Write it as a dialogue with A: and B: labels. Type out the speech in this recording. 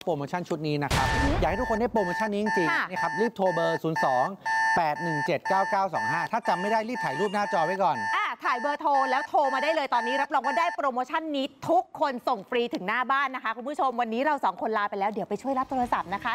A: โปรโมชั่นชุดนี้นะครับอยากให้ทุกคนได้โปรโมชั่นนี้จริงๆนี่ครับรีบโทรเบอร์ 02-817-9925 ถ้าจำไม่ได้รีบถ่ายรูปหน้าจอไว้ก่อน
B: ถ่ายเบอร์โทรแล้วโทรมาได้เลยตอนนี้รับรองว่าได้โปรโมชั่นนี้ทุกคนส่งฟรีถึงหน้าบ้านนะคะคุณผู้ชมวันนี้เรา2 คนลาไปแล้วเดี๋ยวไปช่วยรับโทรศัพท์นะคะ